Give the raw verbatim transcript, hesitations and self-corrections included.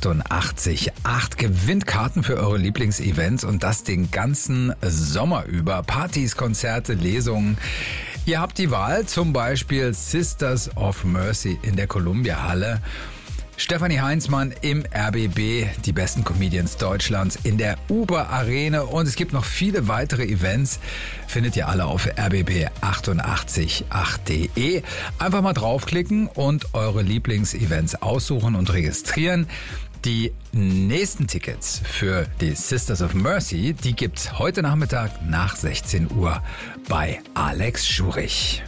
achtundachtzig Komma acht gewinnt Karten für eure Lieblingsevents und das den ganzen Sommer über. Partys, Konzerte, Lesungen. Ihr habt die Wahl, zum Beispiel Sisters of Mercy in der Columbia-Halle. Stefanie Heinzmann im R B B, die besten Comedians Deutschlands in der Uber Arena und es gibt noch viele weitere Events, findet ihr alle auf r b b achtundachtzig Komma acht punkt de. Einfach mal draufklicken und eure Lieblingsevents aussuchen und registrieren. Die nächsten Tickets für die Sisters of Mercy, die gibt's heute Nachmittag nach sechzehn Uhr bei Alex Schurich.